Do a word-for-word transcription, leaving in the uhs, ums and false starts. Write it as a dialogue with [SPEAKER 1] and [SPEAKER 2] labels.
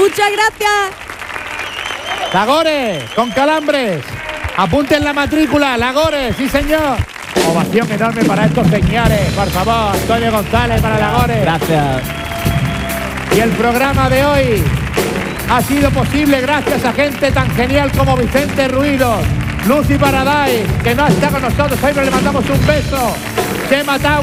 [SPEAKER 1] Muchas gracias.
[SPEAKER 2] Lagores, con calambres. Apunten la matrícula, Lagores, sí señor. Ovación enorme para estos señores, por favor. Antonio González para Lagores.
[SPEAKER 3] Gracias.
[SPEAKER 2] Y el programa de hoy ha sido posible gracias a gente tan genial como Vicente Ruidos, Lucy Paradise, que no está con nosotros hoy, pero le mandamos un beso. Chema Tau